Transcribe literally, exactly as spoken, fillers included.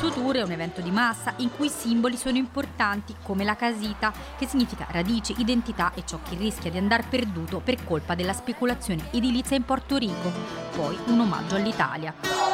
suo tour è un evento di massa in cui i simboli sono importanti, come la casita, che significa radici, identità e ciò che rischia di andar perduto per colpa della speculazione edilizia in Porto Rico. Poi un omaggio all'Italia.